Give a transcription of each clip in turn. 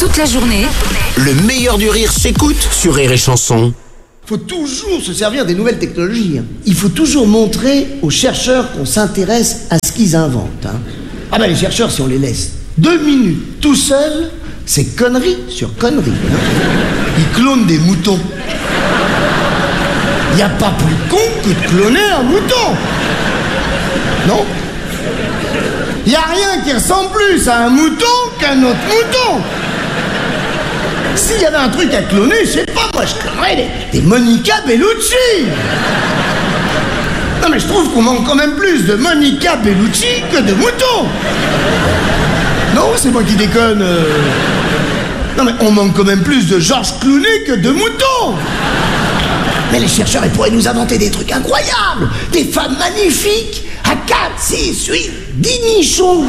toute la journée. Le meilleur du rire s'écoute sur Rire et Chanson. Il faut toujours se servir des nouvelles technologies. Il faut toujours montrer aux chercheurs qu'on s'intéresse à ce qu'ils inventent. Ah ben les chercheurs, si on les laisse 2 minutes tout seuls, c'est connerie sur connerie. Ils clonent des moutons. Il n'y a pas plus con que de cloner un mouton. Non? Il n'y a rien qui ressemble plus à un mouton qu'un autre mouton. S'il y avait un truc à cloner, je sais pas, moi je clonerais des Monica Bellucci. Non mais je trouve qu'on manque quand même plus de Monica Bellucci que de moutons. Non, c'est moi qui déconne. Non mais on manque quand même plus de George Clooney que de moutons. Mais les chercheurs, ils pourraient nous inventer des trucs incroyables. Des femmes magnifiques à 4, 6, 8, 10 nichons.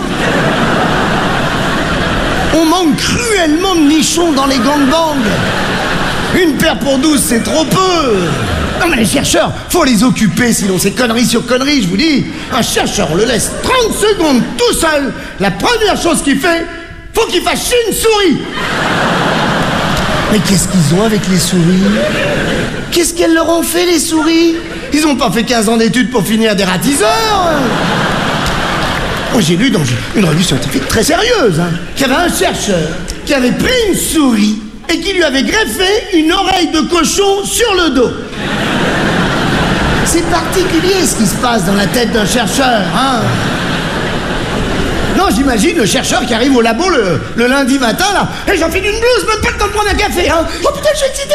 On manque cruellement de nichons dans les gangbangs. Une paire pour 12, c'est trop peu. Non mais les chercheurs, faut les occuper, sinon c'est connerie sur connerie, je vous dis. Un chercheur, on le laisse 30 secondes tout seul. La première chose qu'il fait, faut qu'il fasse chier une souris. Mais qu'est-ce qu'ils ont avec les souris? Qu'est-ce qu'elles leur ont fait, les souris? Ils ont pas fait 15 ans d'études pour finir des ratiseurs. Moi, j'ai lu dans une revue scientifique très sérieuse qu'il y avait un chercheur qui avait pris une souris et qui lui avait greffé une oreille de cochon sur le dos. C'est particulier ce qui se passe dans la tête d'un chercheur, Non, j'imagine le chercheur qui arrive au labo le lundi matin, là. Et j'en file une blouse, même pas le temps de prendre un café, Oh putain, je suis excité,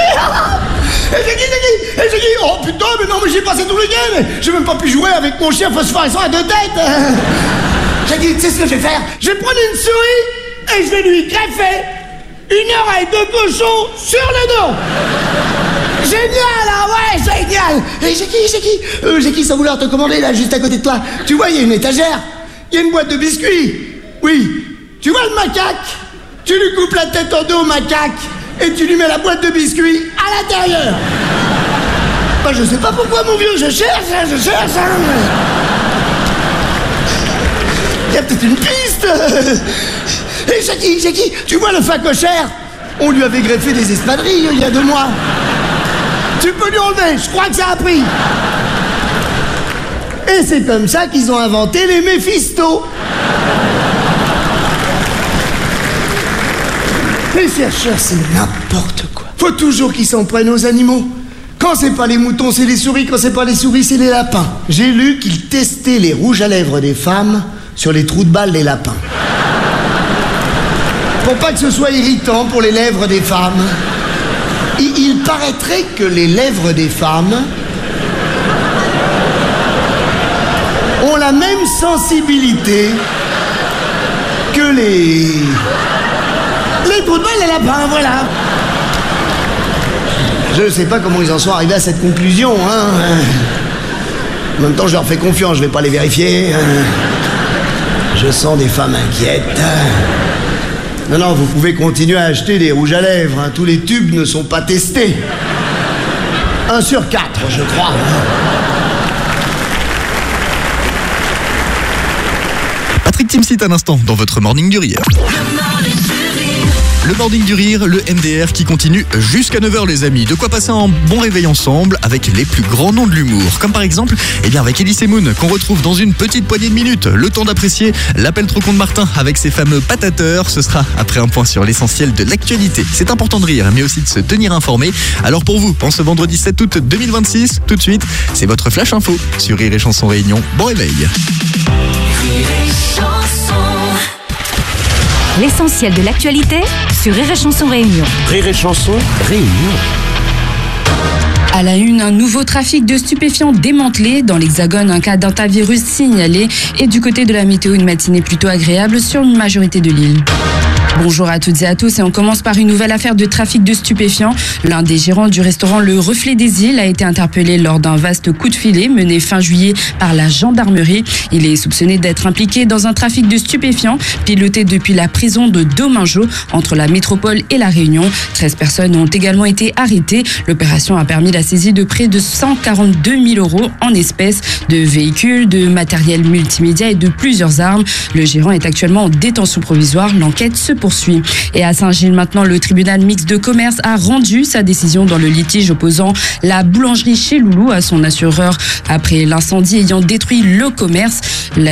Et j'ai dit, oh putain, mais non, mais j'ai passé tout le week-end. J'ai même pas pu jouer avec mon chien phosphorescent à 2 têtes. J'ai dit, tu sais ce que je vais faire? Je vais prendre une souris et je vais lui greffer une oreille de cochon sur le dos. Génial, ouais, génial. Et j'ai qui sans vouloir te commander, là, juste à côté de toi? Tu vois, il y a une étagère. Il y a une boîte de biscuits. Oui. Tu vois le macaque? Tu lui coupes la tête en deux au macaque et tu lui mets la boîte de biscuits à l'intérieur. Bah, je sais pas pourquoi, mon vieux, je cherche. Il y a peut-être une piste. Et Jackie, tu vois le facochère? On lui avait greffé des espadrilles il y a 2 mois. Tu peux lui enlever, je crois que ça a pris. Et c'est comme ça qu'ils ont inventé les Méphisto. Les chercheurs, c'est n'importe quoi. Faut toujours qu'ils s'en prennent aux animaux. Quand c'est pas les moutons, c'est les souris. Quand c'est pas les souris, c'est les lapins. J'ai lu qu'ils testaient les rouges à lèvres des femmes sur les trous de balles des lapins. Pour pas que ce soit irritant pour les lèvres des femmes. Il paraîtrait que les lèvres des femmes ont la même sensibilité que les trous de balles des lapins, voilà. Je sais pas comment ils en sont arrivés à cette conclusion, En même temps, je leur fais confiance, je vais pas les vérifier. Je sens des femmes inquiètes. Non, vous pouvez continuer à acheter des rouges à lèvres, Tous les tubes ne sont pas testés. 1 sur 4, je crois. Patrick Timsit un instant dans votre Morning du Rire. Le Morning du Rire, le MDR qui continue jusqu'à 9h les amis. De quoi passer un bon réveil ensemble avec les plus grands noms de l'humour. Comme par exemple, avec Elise Moon qu'on retrouve dans une petite poignée de minutes. Le temps d'apprécier l'appel trop con de Martin avec ses fameux patateurs. Ce sera après un point sur l'essentiel de l'actualité. C'est important de rire mais aussi de se tenir informé. Alors pour vous, en ce vendredi 7 août 2026, tout de suite, c'est votre Flash Info sur Rire et Chanson Réunion. Bon réveil. L'essentiel de l'actualité sur Rire et Chanson Réunion. Rire et Chanson Réunion. À la une, un nouveau trafic de stupéfiants démantelé. Dans l'Hexagone, un cas d'hantavirus signalé. Et du côté de la météo, une matinée plutôt agréable sur une majorité de l'île. Bonjour à toutes et à tous et on commence par une nouvelle affaire de trafic de stupéfiants. L'un des gérants du restaurant Le Reflet des Îles a été interpellé lors d'un vaste coup de filet mené fin juillet par la gendarmerie. Il est soupçonné d'être impliqué dans un trafic de stupéfiants piloté depuis la prison de Domingo entre la métropole et la Réunion. 13 personnes ont également été arrêtées. L'opération a permis la saisie de près de 142 000 € en espèces, de véhicules, de matériel multimédia et de plusieurs armes. Le gérant est actuellement en détention provisoire. L'enquête se poursuit. Et à Saint-Gilles maintenant, le tribunal mixte de commerce a rendu sa décision dans le litige opposant la boulangerie Chez Loulou à son assureur après l'incendie ayant détruit le commerce.